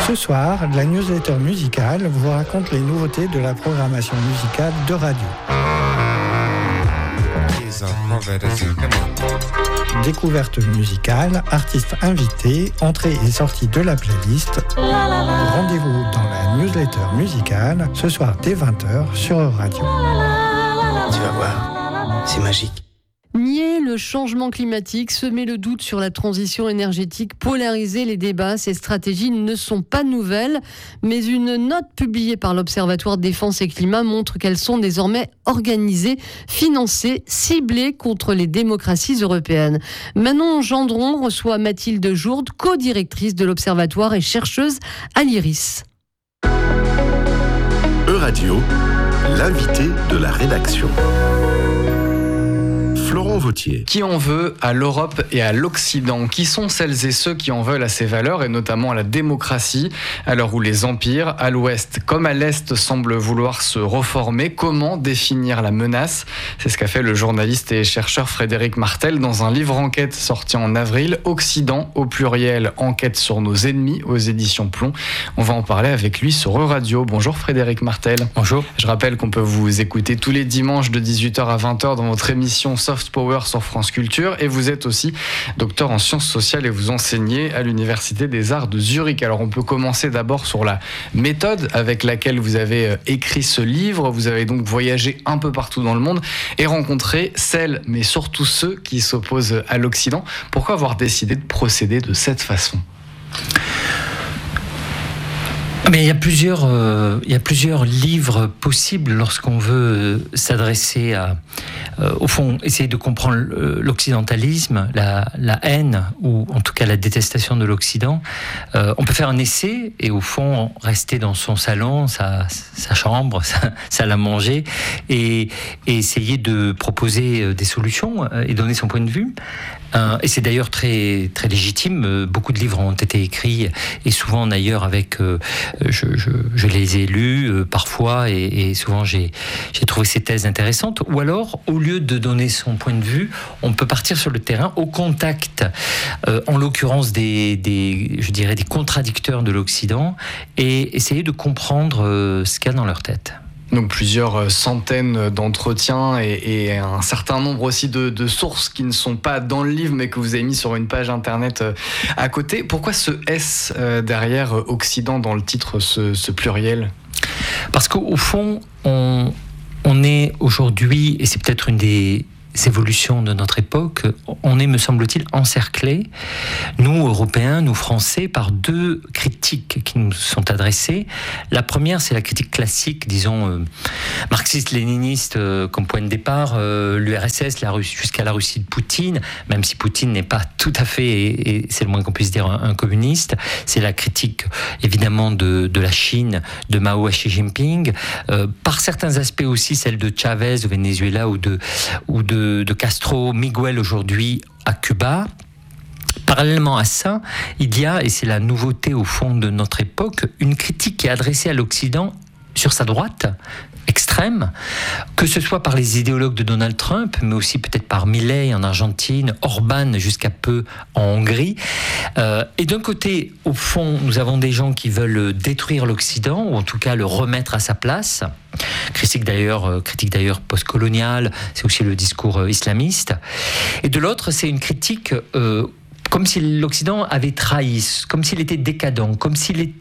Ce soir, la newsletter musicale vous raconte les nouveautés de la programmation musicale de radio. Découverte musicale, artistes invités, entrée et sortie de la playlist. Rendez-vous dans la newsletter musicale ce soir dès 20h sur Radio. Tu vas voir, c'est magique. Nier le changement climatique, semer le doute sur la transition énergétique, polariser les débats, ces stratégies ne sont pas nouvelles, mais une note publiée par l'Observatoire Défense et Climat montre qu'elles sont désormais organisées, financées, ciblées contre les démocraties européennes. Manon Gendron reçoit Mathilde Jourde, co-directrice de l'Observatoire et chercheuse à l'IRIS. Euradio, l'invité de la rédaction. Florent Vautier. Qui en veut à l'Europe et à l'Occident ? Qui sont celles et ceux qui en veulent à ces valeurs et notamment à la démocratie, à l'heure où les empires, à l'ouest comme à l'est, semblent vouloir se reformer ? Comment définir la menace ? C'est ce qu'a fait le journaliste et chercheur Frédéric Martel dans un livre enquête sorti en avril, Occident au pluriel, enquête sur nos ennemis aux éditions Plomb. On va en parler avec lui sur Euradio. Bonjour Frédéric Martel. Bonjour. Je rappelle qu'on peut vous écouter tous les dimanches de 18h à 20h dans votre émission Soft Power sur France Culture, et vous êtes aussi docteur en sciences sociales et vous enseignez à l'Université des Arts de Zurich. Alors on peut commencer d'abord sur la méthode avec laquelle vous avez écrit ce livre. Vous avez donc voyagé un peu partout dans le monde et rencontré celles, mais surtout ceux qui s'opposent à l'Occident. Pourquoi avoir décidé de procéder de cette façon ? Mais il y a plusieurs livres possibles lorsqu'on veut s'adresser à, au fond, essayer de comprendre l'occidentalisme, la haine ou en tout cas la détestation de l'Occident. On peut faire un essai et au fond rester dans son salon, sa chambre, sa salle à manger et essayer de proposer des solutions et donner son point de vue. Et c'est d'ailleurs très, très légitime. Beaucoup de livres ont été écrits et souvent d'ailleurs avec... je les ai lus parfois et souvent j'ai trouvé ces thèses intéressantes. Ou alors, au lieu de donner son point de vue, on peut partir sur le terrain au contact, en l'occurrence des contradicteurs de l'Occident et essayer de comprendre ce qu'il y a dans leur tête. Donc plusieurs centaines d'entretiens et un certain nombre aussi de sources qui ne sont pas dans le livre mais que vous avez mis sur une page internet à côté. Pourquoi ce S derrière Occident dans le titre, ce pluriel ? Parce qu'au fond, on est aujourd'hui, et c'est peut-être une des évolutions de notre époque, on est, me semble-t-il, encerclés, nous, Européens, nous, Français, par deux critiques qui nous sont adressées. La première, c'est la critique classique, disons, marxiste-léniniste comme point de départ, l'URSS, la Russie, jusqu'à la Russie de Poutine, même si Poutine n'est pas tout à fait, et c'est le moins qu'on puisse dire, un communiste. C'est la critique, évidemment, de la Chine, de Mao à Xi Jinping, par certains aspects aussi, celle de Chavez au Venezuela ou de Castro, Miguel aujourd'hui à Cuba. Parallèlement à ça, il y a, et c'est la nouveauté au fond de notre époque, une critique qui est adressée à l'Occident sur sa droite extrême, que ce soit par les idéologues de Donald Trump, mais aussi peut-être par Milei en Argentine, Orban jusqu'à peu en Hongrie. Et d'un côté, au fond, nous avons des gens qui veulent détruire l'Occident, ou en tout cas le remettre à sa place. Critique d'ailleurs postcoloniale, c'est aussi le discours islamiste. Et de l'autre, c'est une critique comme si l'Occident avait trahi, comme s'il était décadent, comme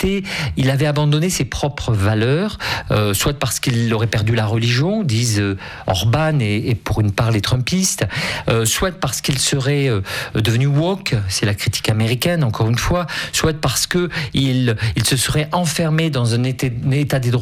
il avait abandonné ses propres valeurs, soit parce qu'il aurait perdu la religion, disent Orban et pour une part les Trumpistes, soit parce qu'il serait devenu woke, c'est la critique américaine encore une fois, soit parce que il se serait enfermé dans un état de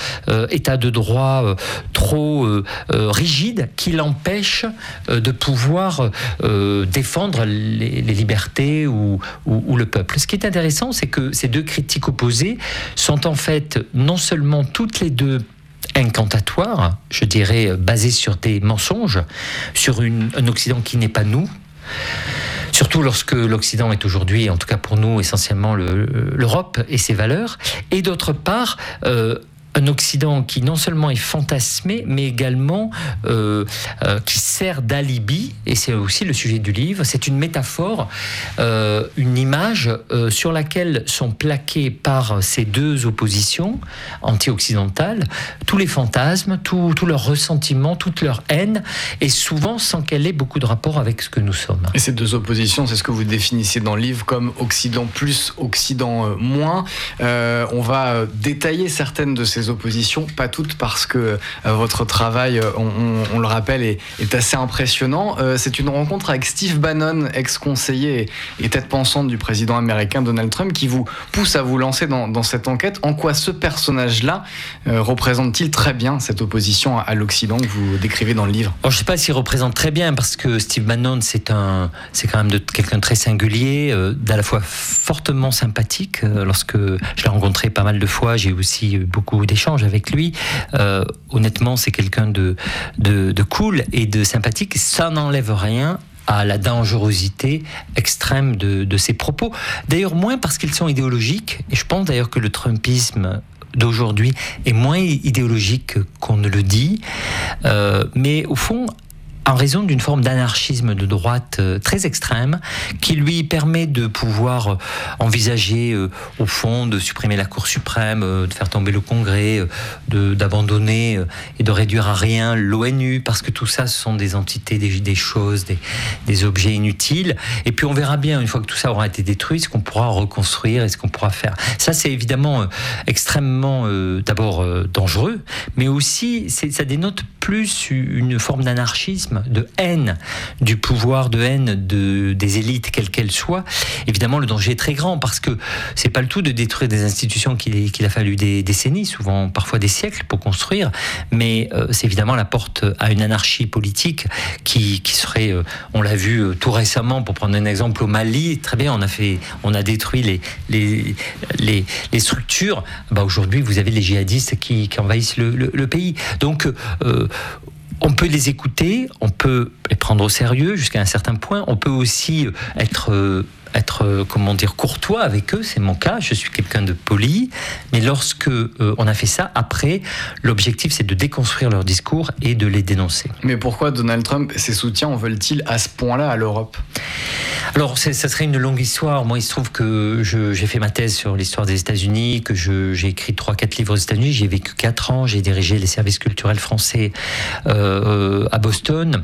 droit trop rigide qui l'empêche de pouvoir défendre les libertés ou le peuple. Ce qui est intéressant, c'est que ces deux critiques opposées sont en fait non seulement toutes les deux incantatoires, je dirais basées sur des mensonges, sur un Occident qui n'est pas nous, surtout lorsque l'Occident est aujourd'hui, en tout cas pour nous, essentiellement l'Europe et ses valeurs, et d'autre part, un Occident qui non seulement est fantasmé, mais également qui sert d'alibi, et c'est aussi le sujet du livre, c'est une métaphore, une image sur laquelle sont plaqués par ces deux oppositions anti-occidentales tous les fantasmes, tout leur ressentiment, toute leur haine, et souvent sans qu'elle ait beaucoup de rapport avec ce que nous sommes. Et ces deux oppositions, c'est ce que vous définissez dans le livre comme Occident plus, Occident moins. On va détailler certaines de ces oppositions, pas toutes, parce que votre travail, on le rappelle, est assez impressionnant. C'est une rencontre avec Steve Bannon, ex-conseiller et tête pensante du président américain Donald Trump, qui vous pousse à vous lancer dans cette enquête. En quoi ce personnage-là représente-t-il très bien cette opposition à l'Occident que vous décrivez dans le livre? Alors, je ne sais pas s'il représente très bien, parce que Steve Bannon, c'est quand même quelqu'un de très singulier, d'à la fois fortement sympathique. Lorsque je l'ai rencontré pas mal de fois, j'ai aussi eu beaucoup d'échanges avec lui. Honnêtement, c'est quelqu'un de cool et de sympathique. Ça n'enlève rien à la dangerosité extrême de ses propos. D'ailleurs, moins parce qu'ils sont idéologiques. Et je pense d'ailleurs que le trumpisme d'aujourd'hui est moins idéologique qu'on ne le dit. Mais au fond, en raison d'une forme d'anarchisme de droite très extrême, qui lui permet de pouvoir envisager, au fond, de supprimer la Cour suprême, de faire tomber le Congrès, d'abandonner et de réduire à rien l'ONU, parce que tout ça, ce sont des entités, des choses, des objets inutiles. Et puis on verra bien, une fois que tout ça aura été détruit, ce qu'on pourra reconstruire et ce qu'on pourra faire. Ça, c'est évidemment extrêmement, d'abord, dangereux, mais aussi, ça dénote plus une forme d'anarchisme, de haine du pouvoir, de haine des élites, quelles qu'elles soient. Évidemment, le danger est très grand, parce que c'est pas le tout de détruire des institutions qu'il a fallu des décennies, souvent parfois des siècles pour construire, mais c'est évidemment la porte à une anarchie politique qui serait, on l'a vu tout récemment, pour prendre un exemple, au Mali. Très bien, on a détruit les structures. Aujourd'hui, vous avez les djihadistes qui envahissent le pays. Donc, on peut les écouter, on peut les prendre au sérieux jusqu'à un certain point. On peut aussi être courtois avec eux, c'est mon cas, je suis quelqu'un de poli, mais lorsque on a fait ça, après, l'objectif c'est de déconstruire leur discours et de les dénoncer. Mais pourquoi Donald Trump et ses soutiens en veulent-ils à ce point-là à l'Europe ? Alors, ça serait une longue histoire. Moi, il se trouve que j'ai fait ma thèse sur l'histoire des États-Unis, que j'ai écrit 3-4 livres aux États-Unis, j'ai vécu 4 ans, j'ai dirigé les services culturels français à Boston.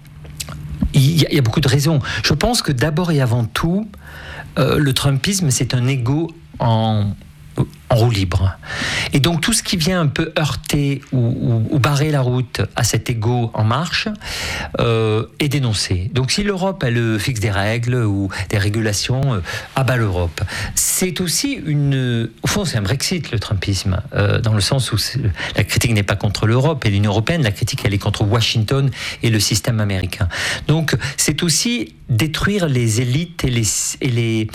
Il y a beaucoup de raisons. Je pense que d'abord et avant tout, le Trumpisme, c'est un ego en roue libre. Et donc tout ce qui vient un peu heurter ou barrer la route à cet ego en marche est dénoncé. Donc si l'Europe, elle fixe des règles ou des régulations, abat l'Europe. C'est aussi au fond, c'est un Brexit, le Trumpisme, dans le sens où la critique n'est pas contre l'Europe et l'Union européenne, la critique, elle est contre Washington et le système américain. Donc c'est aussi détruire les élites et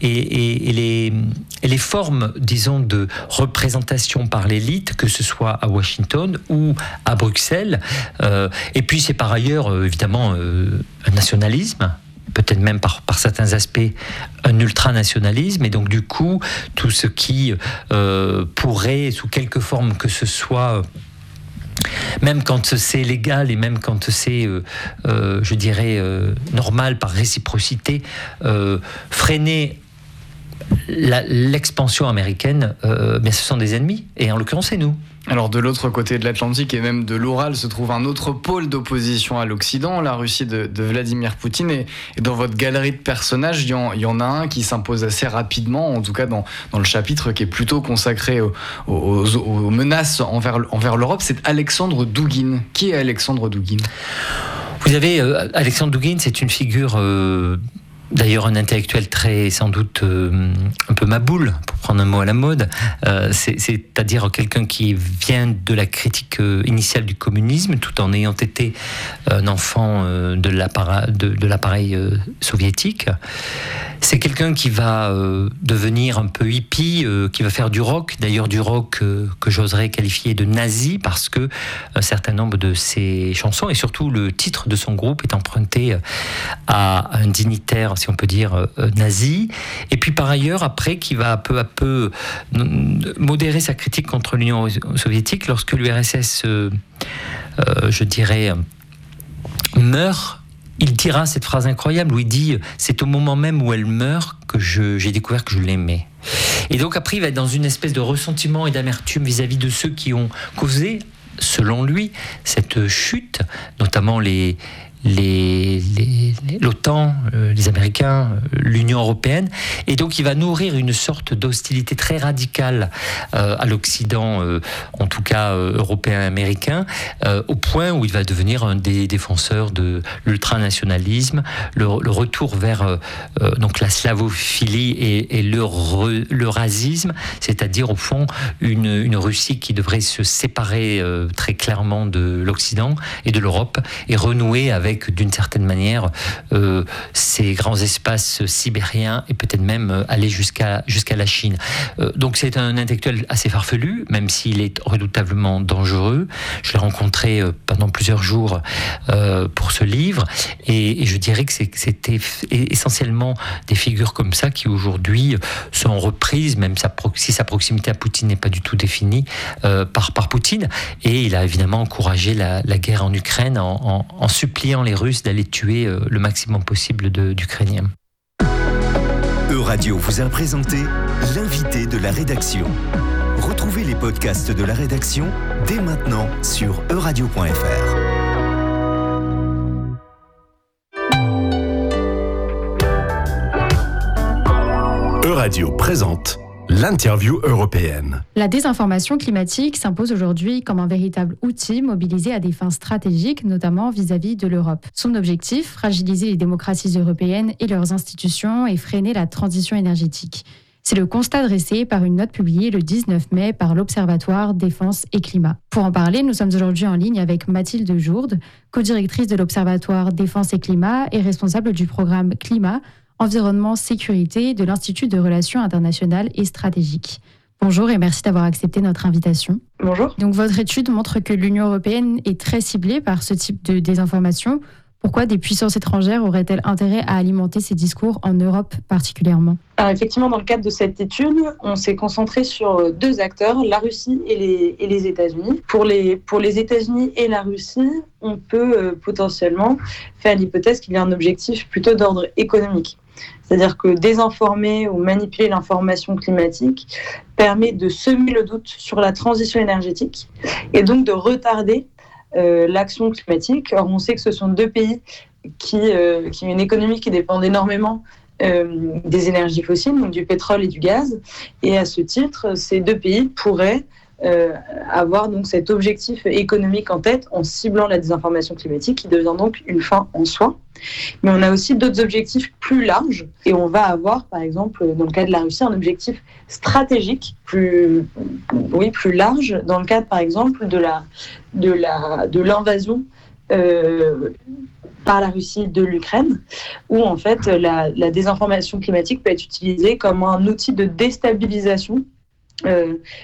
les formes, disons, de représentation par l'élite, que ce soit à Washington ou à Bruxelles. Et puis c'est par ailleurs, évidemment, un nationalisme, peut-être même par certains aspects un ultranationalisme, et donc du coup tout ce qui pourrait, sous quelque forme que ce soit, même quand c'est légal et même quand c'est, je dirais, normal par réciprocité, freiner l'expansion américaine, mais ce sont des ennemis, et en l'occurrence c'est nous. Alors de l'autre côté de l'Atlantique et même de l'Oural se trouve un autre pôle d'opposition à l'Occident, la Russie de Vladimir Poutine, et dans votre galerie de personnages, il y en a un qui s'impose assez rapidement, en tout cas dans le chapitre qui est plutôt consacré aux menaces envers l'Europe, c'est Alexandre Douguine. Qui est Alexandre Douguine ? Vous avez Alexandre Douguine, c'est une figure... D'ailleurs, un intellectuel très, sans doute, un peu maboule, pour prendre un mot à la mode, c'est-à-dire quelqu'un qui vient de la critique initiale du communisme, tout en ayant été un enfant de l'appareil soviétique. C'est quelqu'un qui va devenir un peu hippie, qui va faire du rock, d'ailleurs du rock que j'oserais qualifier de nazi, parce que un certain nombre de ses chansons, et surtout le titre de son groupe, est emprunté à un dignitaire, si on peut dire, nazi. Et puis par ailleurs, après, qui va peu à peu modérer sa critique contre l'Union soviétique lorsque l'URSS, je dirais, meurt. Il dira cette phrase incroyable où il dit « C'est au moment même où elle meurt que j'ai découvert que je l'aimais ». Et donc après, il va être dans une espèce de ressentiment et d'amertume vis-à-vis de ceux qui ont causé, selon lui, cette chute, notamment l'OTAN, les Américains, l'Union européenne, et donc il va nourrir une sorte d'hostilité très radicale à l'Occident, en tout cas européen et américain, au point où il va devenir un des défenseurs de l'ultranationalisme, le retour vers donc la slavophilie et l'eurasisme, c'est-à-dire au fond une Russie qui devrait se séparer très clairement de l'Occident et de l'Europe et renouer avec d'une certaine manière ces grands espaces sibériens et peut-être même aller jusqu'à la Chine. Donc c'est un intellectuel assez farfelu, même s'il est redoutablement dangereux. Je l'ai rencontré pendant plusieurs jours pour ce livre et je dirais que c'était essentiellement des figures comme ça qui aujourd'hui sont reprises, même si sa proximité à Poutine n'est pas du tout définie par Poutine. Et il a évidemment encouragé la guerre en Ukraine en suppliant les Russes d'aller tuer le maximum possible d'Ukrainiens. Euradio vous a présenté l'invité de la rédaction. Retrouvez les podcasts de la rédaction dès maintenant sur euradio.fr. Euradio présente l'interview européenne. La désinformation climatique s'impose aujourd'hui comme un véritable outil mobilisé à des fins stratégiques, notamment vis-à-vis de l'Europe. Son objectif, fragiliser les démocraties européennes et leurs institutions et freiner la transition énergétique. C'est le constat dressé par une note publiée le 19 mai par l'Observatoire Défense et Climat. Pour en parler, nous sommes aujourd'hui en ligne avec Mathilde Jourde, co-directrice de l'Observatoire Défense et Climat et responsable du programme Climat, Environnement, Sécurité de l'Institut de Relations internationales et stratégiques. Bonjour et merci d'avoir accepté notre invitation. Bonjour. Donc votre étude montre que l'Union européenne est très ciblée par ce type de désinformation. Pourquoi des puissances étrangères auraient-elles intérêt à alimenter ces discours en Europe particulièrement ? Alors effectivement, dans le cadre de cette étude, on s'est concentré sur deux acteurs, la Russie et les États-Unis. Pour les États-Unis et la Russie, on peut potentiellement faire l'hypothèse qu'il y a un objectif plutôt d'ordre économique. C'est-à-dire que désinformer ou manipuler l'information climatique permet de semer le doute sur la transition énergétique et donc de retarder l'action climatique. Or, on sait que ce sont deux pays qui ont une économie qui dépend énormément des énergies fossiles, donc du pétrole et du gaz. Et à ce titre, ces deux pays pourraient avoir donc cet objectif économique en tête en ciblant la désinformation climatique qui devient donc une fin en soi. Mais on a aussi d'autres objectifs plus larges et on va avoir par exemple dans le cas de la Russie un objectif stratégique plus large dans le cadre par exemple de l'invasion par la Russie de l'Ukraine, où en fait la désinformation climatique peut être utilisée comme un outil de déstabilisation